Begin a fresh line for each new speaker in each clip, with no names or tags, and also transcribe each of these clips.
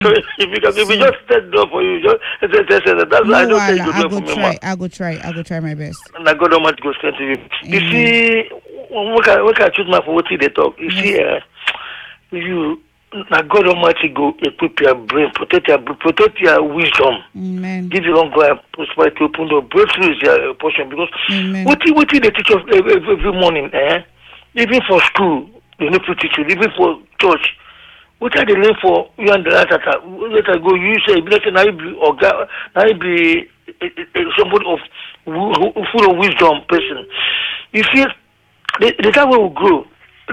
So if you just set door for you, just that's why I
No,
don't say you
I
do it
go
for me,
try.
man.
I go try my best.
And I God Almighty go strengthen you. You
Amen.
see, when I choose my for what they talk, you
Yes.
see, you. Now God Almighty go equip your brain, protect your wisdom.
Amen.
Give you long and prosperity, open door, breakthrough is your portion. Because
Amen.
what they teach us every morning, even for school, they need to teach you, even for church. What are they learn for you and the last let I go, you say, blessing, I be or I be somebody of full of wisdom person. You see, the time we will grow,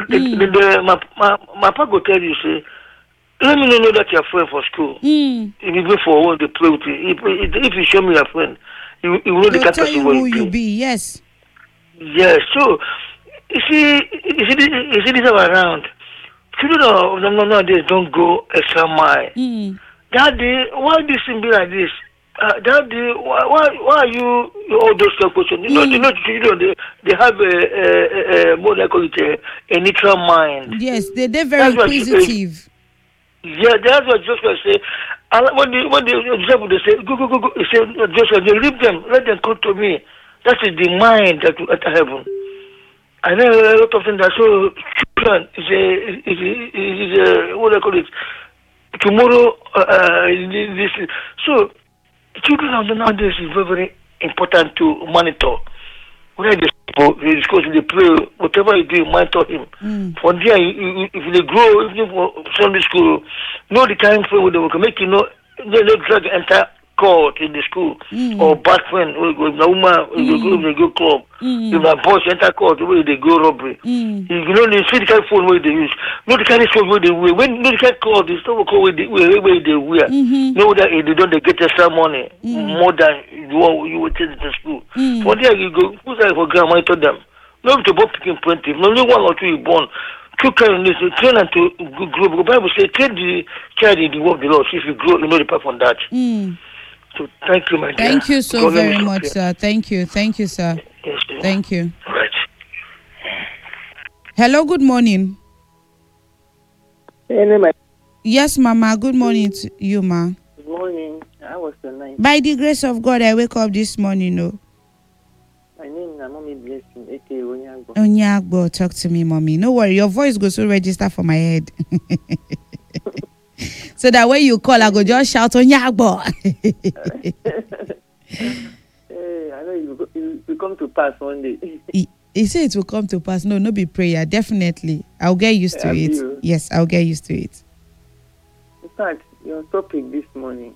my papa go tell you, say, let me know that you're a friend for school. Even for when they play with you. If you show me your friend, you will know the
They'll
kind of
tell
person
you
where
who
you
you
be.
be. Yes.
Yes, so you see this around. Children of them nowadays don't go extra mile. Daddy, why this thing be like this? Daddy, why are you all those kind of questions? Children they have a more like a neutral mind.
Yes, they're very
That's what
inquisitive.
yeah, that's what Joshua say. And when the disciples they say go, he said Joshua, they leave them, let them come to me. That is the mind that will enter heaven. I know a lot of things that show children is a what do I call it? Tomorrow, this. So, children of the nowadays is very, very important to monitor. Whether they discuss, they play, whatever you do, monitor him. From there, if they grow, even for Sunday school, know the kind of friend they will make you know, they drag enter court in the school, or bad friend, or if a woman, if they go club, if a boss enter court, where they go robbery. You know, they see the kind of phone where they use, know the kind of phone where they wear. When know the kind of call, they still call where they wear. Know that if they don't, they get extra money, more than you would take to school. For there you go, who's that for grandma, monitor them. Not to both picking plenty, only one or two you born. Two kindness, train and to grow. The Bible says, train the child in the work of the Lord. So if you grow, you know the path on that. So thank you, my dear.
Thank you so very much, sir. Thank you, sir.
Yes, sir.
Thank you.
Right.
Hello, good morning.
Anyway,
Yes, Mama. Good morning to you, ma.
good morning. I was the night.
By the grace of God, I wake up this morning. No,
My name is Mommy Blessing, aka Onyango.
Onyagbo, talk to me, mommy. No worry, your voice goes to register for my head. So that when you call, I go just shout Onyagbo.
Hey, I know you will come to pass one day.
He said it will come to pass. No be prayer. Definitely, I'll get used to it.
You.
Yes, I'll get used to it.
In fact, your topic this morning,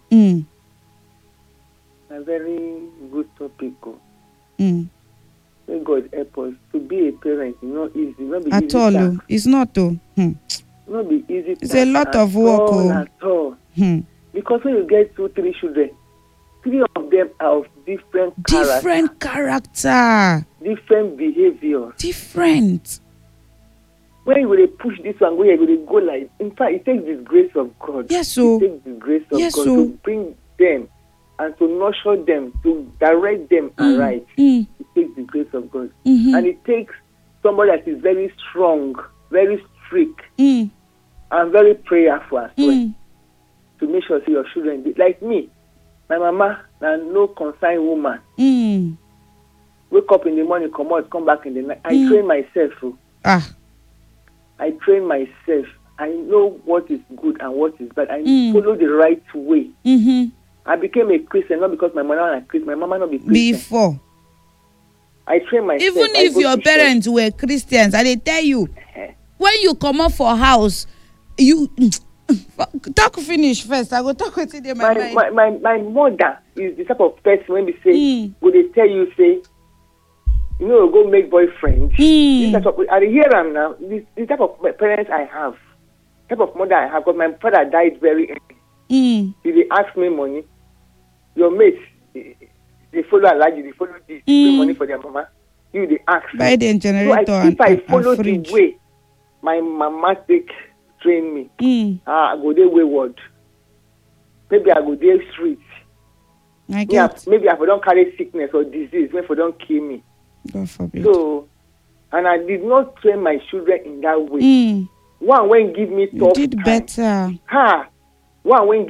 a very good topic. May God help us to be a parent. It's not easy. Not be
At
easy
all,
task.
it's not though.
Not be easy.
It's a lot of work.
At all. Because when you get 2-3 children, 3 of them are of different
character,
different behavior.
different.
When you will push this one, where you will go like. In fact, it takes the grace of God.
Yes, so.
It takes the grace of
Yes,
God
so.
to bring them and to nurture them, to direct them aright. It takes the grace of God. And it takes somebody that is very strong, very strict, and very prayerful as well. To make sure your children, like me, my mama, no concerned woman. Wake up in the morning, come back in the night. I train myself. I train myself. I know what is good and what is bad. I follow the right way. I became a Christian not because my mother was a Christian. My mama not be Christian.
Before,
I train myself.
even if your parents were Christians, and they tell you when you come up for house, you talk finish first. I go talk with you.
My mother is the type of person when we say, would they tell you say, you know, go make boyfriend. This type of, I hear them now. This type of parents I have, type of mother I have. Because my father died very early. They ask me money. Your mates, they follow Alaji, they follow this, they pay money for their mama. You they ask.
Buy the generator
so if I follow
and fridge.
the way my mama train me, I go there wayward. Maybe I go there street. Maybe I don't carry sickness or disease. Maybe I don't kill me.
God forbid.
So, and I did not train my children in that way. One when give me tough
you did
time.
better.
one when